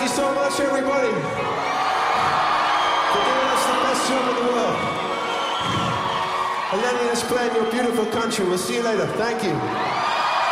you so much, everybody, for giving us the best job in the world. And letting us play in your beautiful country. We'll see you later. Thank you.